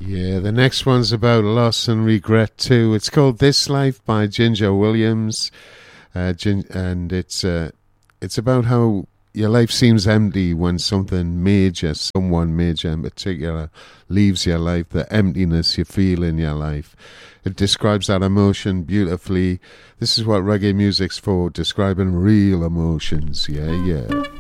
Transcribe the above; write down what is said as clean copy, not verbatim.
Yeah, the next one's about loss and regret too. It's called This Life by Ginger Williams, and it's about how your life seems empty when someone major in particular, leaves your life, the emptiness you feel in your life. It describes that emotion beautifully. This is what reggae music's for, describing real emotions. Yeah, yeah.